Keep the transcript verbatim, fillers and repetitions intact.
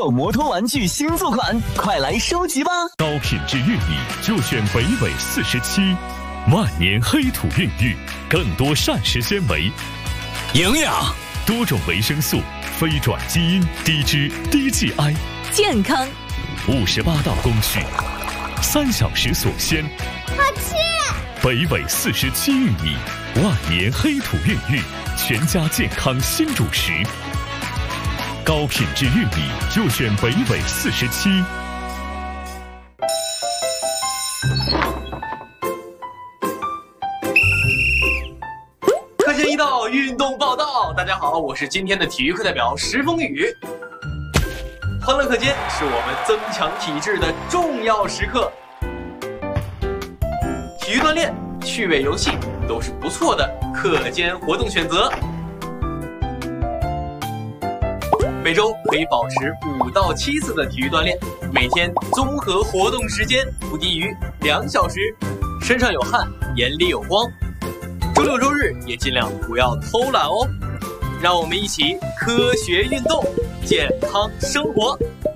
号摩托玩具新作款，快来收集吧！ 高品质玉米就选北纬四十七，万年黑土孕育，更多膳食纤维、 营养、 多种维生素、非转基因、低脂、低 G I， 健康。 五十八道工序，三小时锁鲜。 好吃！ 北纬四十七玉米，万年黑土孕育，全家健康新主食。高品质玉米就选北纬四十七。 课间一到，运动报道。大家好，我是今天的体育课代表石风雨。欢乐课间是我们增强体质的重要时刻，体育锻炼、趣味游戏都是不错的课间活动选择。每周可以保持五到七次的体育锻炼，每天综合活动时间不低于两小时，身上有汗，眼里有光。周六周日也尽量不要偷懒哦。让我们一起科学运动，健康生活。